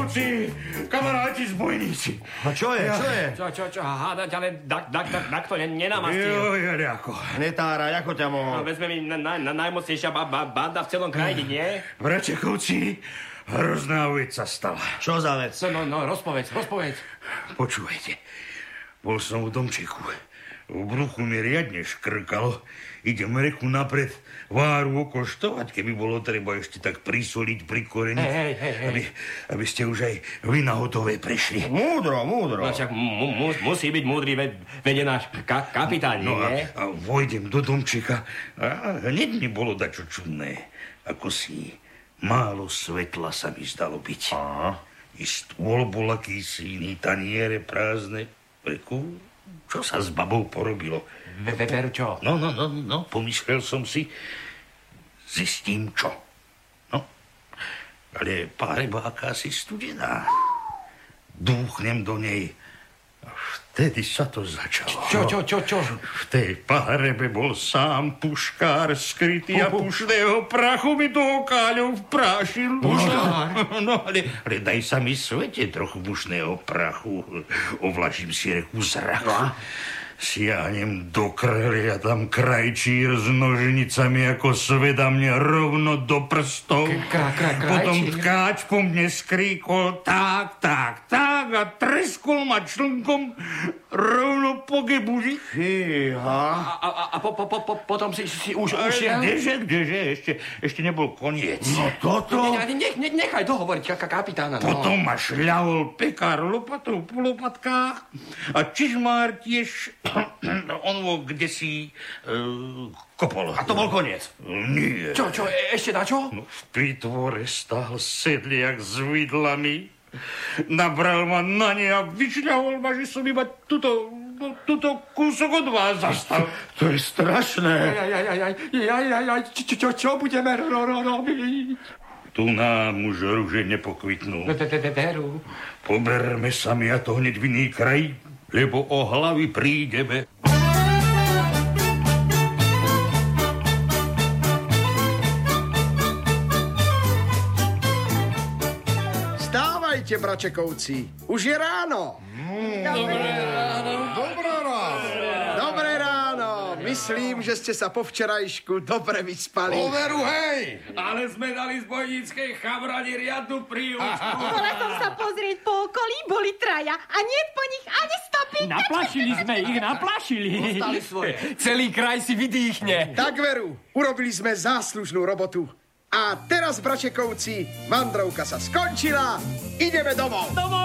Bračekovci, kamaráti zbojníci. A čo je? Čo, hádať, ale tak to nenamastil. Ako. Netára, ako ťa mohol? Vezme mi najmocnejšia banda v celom krajine, nie? Bračekovci, hrozná vec sa stala. Čo za vec? No, rozpovedz. Počúvajte, bol som v domčeku. V bruchu mi riadne škrkalo. Idem reku napred váru okoštovať, keby bolo treba ešte tak prisoliť pri koreni. Hej. Aby ste už aj vy na hotové prešli. Múdro. No však musí byť múdry, veď je náš kapitán, No nie? a vojdem do domčeka a hneď mi bolo dačo čudné. Ako si málo svetla sa mi zdalo byť. Aha. I stôl bol akýsi, taniere prázdne. Reku, čo sa s babou porobilo? Veru čo? No, pomyslel som si, zistím čo. No, ale páreba akási studená. Dúchnem do nej. Vtedy sa to začalo. Čo? V tej párebe bol sám puškár skrytý a pušného prachu mi toho káľov vprášil. Puškár? No, ale daj sa mi svete trochu pušného prachu. Ovlažím si reku zrak. Siahnem do krely a tam krajčír s nožnicami ako sveda mne rovno do prstov. Potom tkáč po mne skríkol tak a treskol ma člnkom rovno po gebuži. Fíha. A potom si už ušiel? Kdeže, ešte nebol koniec. No toto? Nechaj dohovoriť kapitána. Potom ma šľahol pekár lopatou po lopatkách a čižmár tiež on kde si kopol. A to bol koniec? Nie. Čo, ešte na čo? No, v pritvore stál sedliak s vidlami. Nabral ma na ne a vyšľahol ma, že som iba tuto kúsok od vás zastal. To je strašné. Čo budeme robiť? Tu nám už ruže nepokvitnú. Veru. Poberme sa mi a to hneď v iný kraj, lebo o hlavy prídeme. Stávajte, Bračekovci, už je ráno. Dobré ráno. Myslím, že ste sa po včerajšku dobre vyspali. Overu, hej! Ale sme dali zbojníckej chamrani riadnu príučku. Bola som sa pozrieť po okolí, boli traja a nie po nich ani stopy. Naplašili sme ich, Ostali svoje. Celý kraj si vydýchne. Tak veru, urobili sme záslužnú robotu. A teraz, Bračekovci, mandrovka sa skončila, ideme domov.